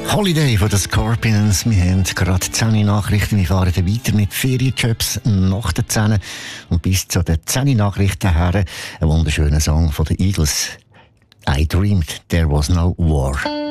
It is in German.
Holiday von den Scorpions. Wir haben gerade 10 Nachrichten. Wir fahren weiter mit Ferienjobs nach den 10 und bis zu den 10 Nachrichten her. Ein wunderschöner Song von den Eagles. I dreamed there was no war.